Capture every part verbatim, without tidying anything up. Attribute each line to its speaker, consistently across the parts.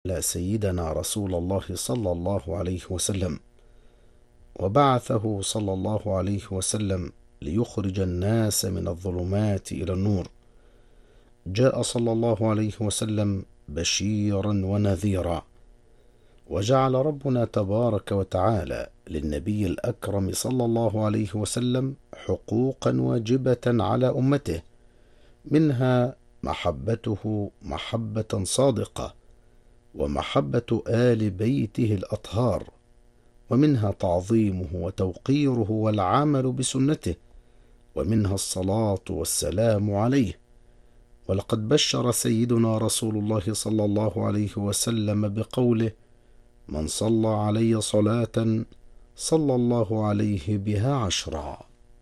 Speaker 1: على سيدنا رسول الله صلى الله عليه وسلم، وبعثه صلى الله عليه وسلم ليخرج الناس من الظلمات إلى النور. جاء صلى الله عليه وسلم بشيرا ونذيرا، وجعل ربنا تبارك وتعالى للنبي الأكرم صلى الله عليه وسلم حقوقا واجبة على أمته، منها محبته محبة صادقة، ومحبة آل بيته الأطهار، ومنها تعظيمه وتوقيره والعمل بسنته، ومنها الصلاة والسلام عليه. ولقد بشر سيدنا رسول الله صلى الله عليه وسلم بقوله: من صلى علي صلاة صلى الله عليه بها عشرا.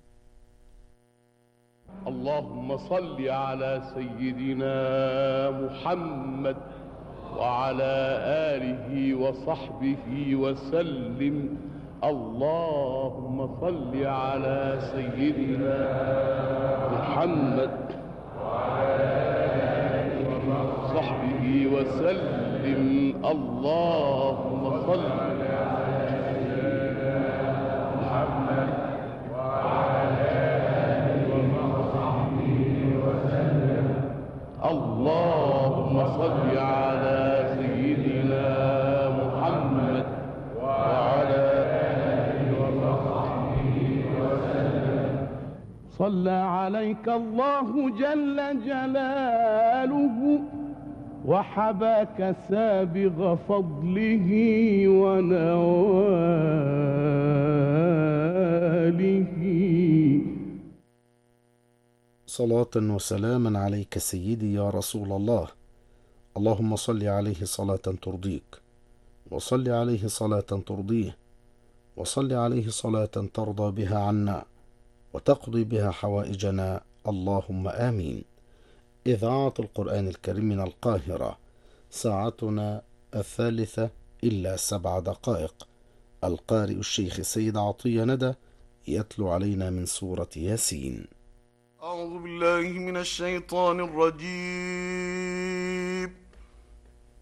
Speaker 2: اللهم صل على سيدنا محمد وعلى آله وصحبه وسلم. اللهم صل على سيدنا محمد وعلى آله وصحبه وسلم. اللهم صل على سيدنا محمد وعلى آله وصحبه وسلم. اللهم صل على سيدنا محمد وعلى آله وصحبه وسلم. صلى عليك الله جل جلاله وحباك سابغ فضله ونواله.
Speaker 1: صلاة وسلاما عليك سيدي يا رسول الله. اللهم صل عليه صلاة ترضيك، وصل عليه صلاة ترضيه، وصل عليه صلاة ترضى بها عنا وتقضي بها حوائجنا، اللهم آمين. إذاعة القرآن الكريم من القاهرة، ساعتنا الثالثة إلا سبع دقائق. القارئ الشيخ سيد عطية ندى يتلو علينا من سورة ياسين.
Speaker 3: أعوذ بالله من الشيطان الرجيم.